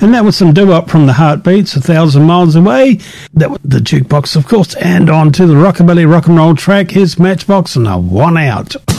And that was some doo-wop from the Heartbeats, 1,000 Miles Away. That was the Jukebox, of course. And on to the rockabilly rock and roll track. Here's Matchbox and a One Out.